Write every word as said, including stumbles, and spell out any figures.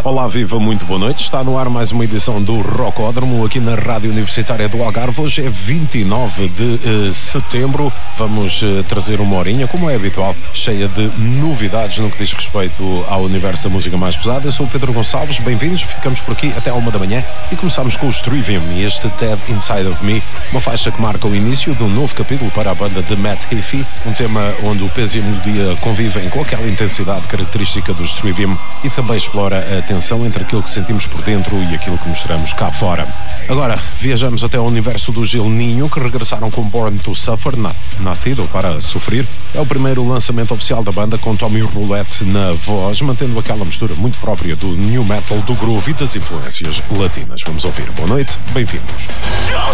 Olá, viva, muito boa noite. Está no ar mais uma edição do Rocódromo aqui na Rádio Universitária do Algarve. Hoje é vinte e nove de uh, setembro. Vamos uh, trazer uma horinha, como é habitual, cheia de novidades no que diz respeito ao universo da música mais pesada. Eu sou o Pedro Gonçalves, bem-vindos. Ficamos por aqui até à uma da manhã e começamos com o Trivium e este Dead Inside of Me, uma faixa que marca o início de um novo capítulo para a banda de Matt Heafy, um tema onde o peso e a melodia convivem com aquela intensidade característica do Trivium e também explora a tensão entre aquilo que sentimos por dentro e aquilo que mostramos cá fora. Agora, viajamos até ao universo do Gil Ninho, que regressaram com Born to Suffer, na, nascido para sofrer. É o primeiro lançamento oficial da banda, com Tommy Roulette na voz, mantendo aquela mistura muito própria do new metal, do groove e das influências latinas. Vamos ouvir. Boa noite, bem-vindos.